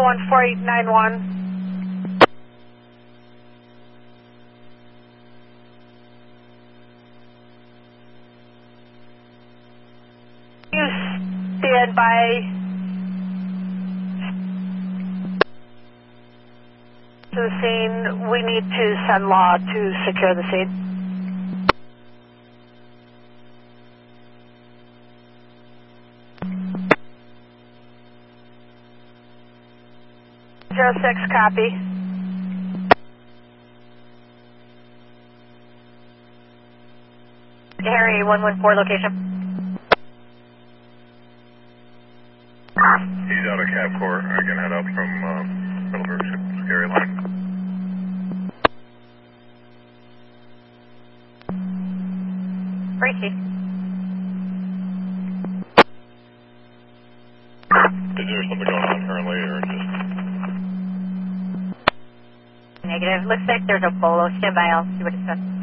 14891. You stand by to the scene. We need to send law to secure the scene. 06, copy. Harry, 114 location. He's out of cab core. I can head up from Middleburg, Scary Line. Freaky. Is there something going on currently, or just... Negative. Looks like there's a bolo. Stand by. I'll see what it says.